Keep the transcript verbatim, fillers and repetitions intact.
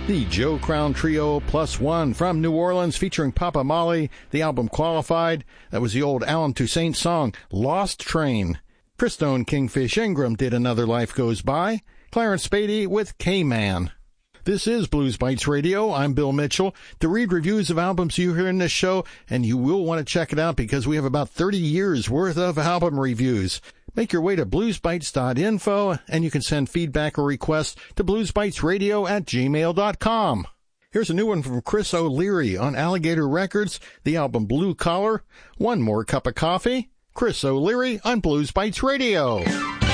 The Joe Crown Trio Plus One from New Orleans featuring Papa Molly, the album Qualified. That was the old Alan Toussaint song, Lost Train. Christone Kingfish Ingram did Another Life Goes By. Clarence Spady with K-Man. This is Blues Bites Radio. I'm Bill Mitchell. To read reviews of albums you hear in this show, and you will want to check it out because we have about thirty years worth of album reviews. Make your way to blues bites dot info, and you can send feedback or requests to bluesbitesradio at gmail dot com. Here's a new one from Chris O'Leary on Alligator Records, the album Blue Collar. One More Cup of Coffee. Chris O'Leary on Blues Bites Radio.